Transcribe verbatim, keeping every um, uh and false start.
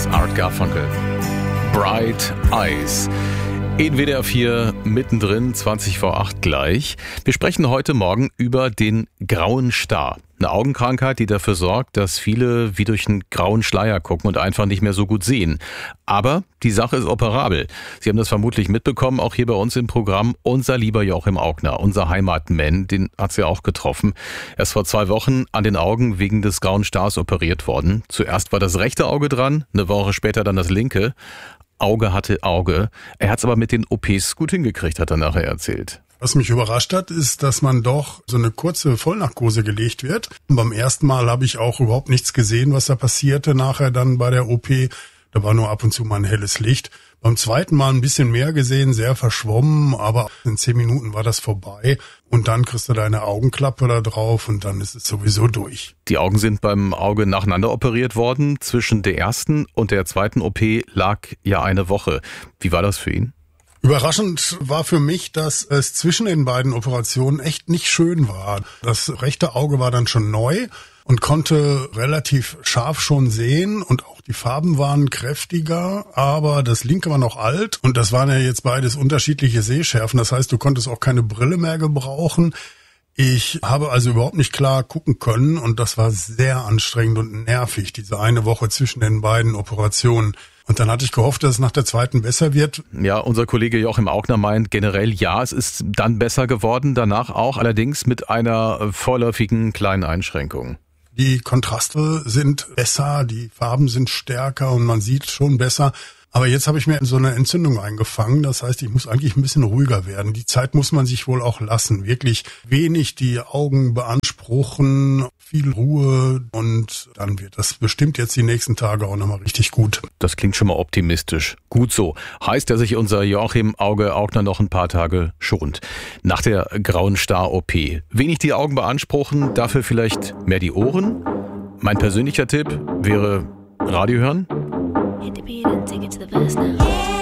ist Art Garfunkel. Bright Eyes. In W D R vier mittendrin, zwanzig vor acht gleich. Wir sprechen heute Morgen über den grauen Star. Eine Augenkrankheit, die dafür sorgt, dass viele wie durch einen grauen Schleier gucken und einfach nicht mehr so gut sehen. Aber die Sache ist operabel. Sie haben das vermutlich mitbekommen, auch hier bei uns im Programm. Unser lieber Joachim Augner, unser Heimatman, den hat's ja auch getroffen. Er ist vor zwei Wochen an den Augen wegen des grauen Stars operiert worden. Zuerst war das rechte Auge dran, eine Woche später dann das linke. Auge hatte Auge. Er hat es aber mit den O Ps gut hingekriegt, hat er nachher erzählt. Was mich überrascht hat, ist, dass man doch so eine kurze Vollnarkose gelegt wird. Und beim ersten Mal habe ich auch überhaupt nichts gesehen, was da passierte nachher dann bei der O P. Da war nur ab und zu mal ein helles Licht. Beim zweiten Mal ein bisschen mehr gesehen, sehr verschwommen, aber in zehn Minuten war das vorbei. Und dann kriegst du deine Augenklappe da drauf und dann ist es sowieso durch. Die Augen sind beim Auge nacheinander operiert worden. Zwischen der ersten und der zweiten O P lag ja eine Woche. Wie war das für ihn? Überraschend war für mich, dass es zwischen den beiden Operationen echt nicht schön war. Das rechte Auge war dann schon neu und konnte relativ scharf schon sehen und auch die Farben waren kräftiger, aber das linke war noch alt und das waren ja jetzt beides unterschiedliche Sehschärfen. Das heißt, du konntest auch keine Brille mehr gebrauchen. Ich habe also überhaupt nicht klar gucken können und das war sehr anstrengend und nervig, diese eine Woche zwischen den beiden Operationen. Und dann hatte ich gehofft, dass es nach der zweiten besser wird. Ja, unser Kollege Joachim Augner meint generell, ja, es ist dann besser geworden, danach auch, allerdings mit einer vorläufigen kleinen Einschränkung. Die Kontraste sind besser, die Farben sind stärker und man sieht schon besser. Aber jetzt habe ich mir so eine Entzündung eingefangen. Das heißt, ich muss eigentlich ein bisschen ruhiger werden. Die Zeit muss man sich wohl auch lassen. Wirklich wenig die Augen beanspruchen, viel Ruhe und dann wird das bestimmt jetzt die nächsten Tage auch nochmal richtig gut. Das klingt schon mal optimistisch. Gut so. Heißt, dass sich unser Joachim Auge Augner noch ein paar Tage schont. Nach der grauen Star-O P. Wenig die Augen beanspruchen, dafür vielleicht mehr die Ohren? Mein persönlicher Tipp wäre Radio hören. Hit the beat and take it to the verse now.